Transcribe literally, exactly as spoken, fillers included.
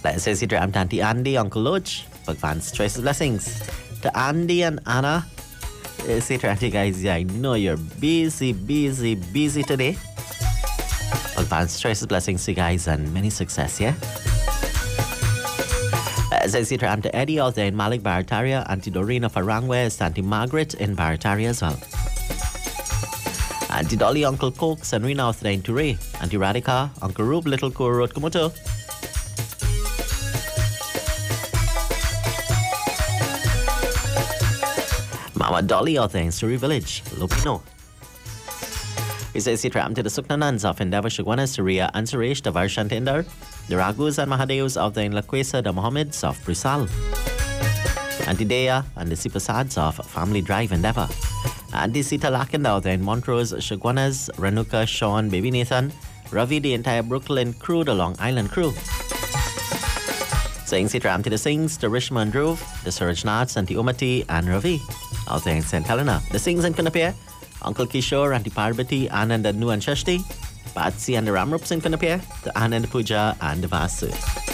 Says here, I'm Auntie Andy, Uncle Loach, Bhagwan's choices blessings. To Andy and Anna, say to Auntie guys, yeah, I know you're busy, busy, busy today. Bhagwan's choices blessings to you guys and many success, yeah? Says here, I'm to Eddie out there in Malik Barataria, Auntie Doreen of Arang West, Auntie Margaret in Barataria as well. Auntie Dolly, Uncle Cokes, and Rena out there in Ture, Auntie Radhika, Uncle Rube, Little Kuro Road, Kumoto. Mama Dolly out there in Surrey Village, Lupino. He says he trapped to the Suknanans of Endeavour, Shagwana, Surya, and Suresh, the Varshantindar, the Ragus and Mahadevs out there in Lakwesa, the Mohammeds of Brisal, Auntie Dea and the Sipasads of Family Drive Endeavour, Auntie Sita Lakand out there in Montrose, Shagwanas, Renuka, Sean, Baby Nathan, Ravi, the entire Brooklyn crew, the Long Island crew. Saying he trapped to the Sings, the Richmond Grove, the Suraj Nats, Auntie Umati, and Ravi out there in Saint Helena. The Sings in Kunapia, Uncle Kishore, Auntie Parvati, Anand and Nu and Shashti, Patsy and the Ramrups in Kunapia, the Anand Puja and the Vasu.